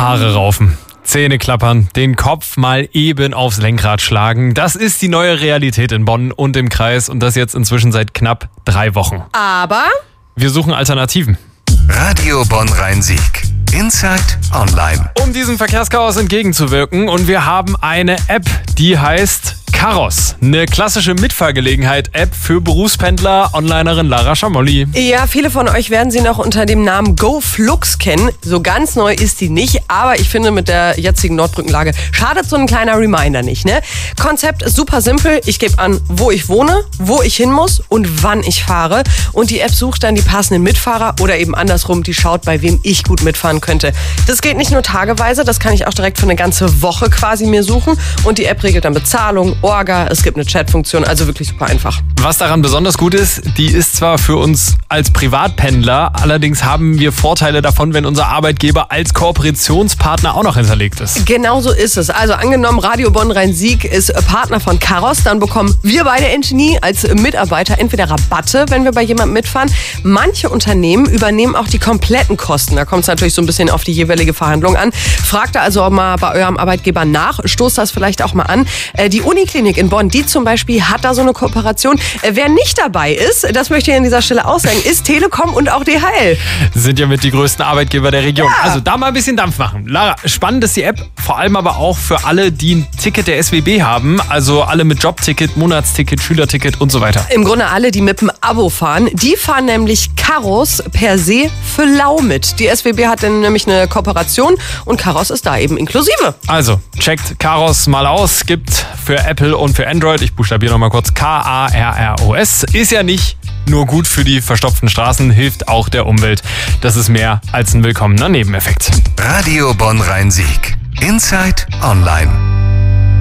Haare raufen, Zähne klappern, den Kopf mal eben aufs Lenkrad schlagen. Das ist die neue Realität in Bonn und im Kreis und das jetzt inzwischen seit knapp 3 Wochen. Aber wir suchen Alternativen. Radio Bonn-Rhein-Sieg. Inside Online. Um diesem Verkehrschaos entgegenzuwirken und wir haben eine App, die heißt Karos. Eine klassische Mitfahrgelegenheit-App für Berufspendler. Onlinerin Lara Schamolli. ja, viele von euch werden sie noch unter dem Namen GoFlux kennen. So ganz neu ist die nicht, aber ich finde, mit der jetzigen Nordbrückenlage schadet so ein kleiner Reminder nicht, ne? Konzept ist super simpel. Ich gebe an, wo ich wohne, wo ich hin muss und wann ich fahre. Und die App sucht dann die passenden Mitfahrer oder eben andersrum, die schaut, bei wem ich gut mitfahren könnte. Das geht nicht nur tageweise, das kann ich auch direkt für eine ganze Woche quasi mir suchen. Und die App regelt dann Bezahlung, Orga, es gibt eine Chatfunktion, also wirklich super einfach. Was daran besonders gut ist, die ist zwar für uns als Privatpendler, allerdings haben wir Vorteile davon, wenn unser Arbeitgeber als Kooperationspartner auch noch hinterlegt ist. Genau so ist es. Also angenommen, Radio Bonn-Rhein-Sieg ist Partner von Karos, dann bekommen wir beide Engineer als Mitarbeiter entweder Rabatte, wenn wir bei jemandem mitfahren. Manche Unternehmen übernehmen auch die kompletten Kosten. Da kommt es natürlich so ein bisschen auf die jeweilige Verhandlung an. Fragt da also auch mal bei eurem Arbeitgeber nach, stoßt das vielleicht auch mal an. Die Uniklinik in Bonn, die zum Beispiel hat da so eine Kooperation. Wer nicht dabei ist, das möchte ich an dieser Stelle auch sagen, ist Telekom und auch DHL. Sind ja mit die größten Arbeitgeber der Region. Ja. Also da mal ein bisschen Dampf machen. Lara, spannend ist die App, vor allem aber auch für alle, die ein Ticket der SWB haben. Also alle mit Jobticket, Monatsticket, Schülerticket und so weiter. Im Grunde alle, die mit dem Abo fahren, die fahren nämlich Karos per se für lau mit. Die SWB hat dann nämlich eine Kooperation und Karos ist da eben inklusive. Also checkt Karos mal aus, gibt für Apple und für Android, ich buchstabiere nochmal kurz, K-A-R-R-O-S, ist ja nicht nur gut für die verstopften Straßen, hilft auch der Umwelt. Das ist mehr als ein willkommener Nebeneffekt. Radio Bonn-Rhein-Sieg. Inside Online.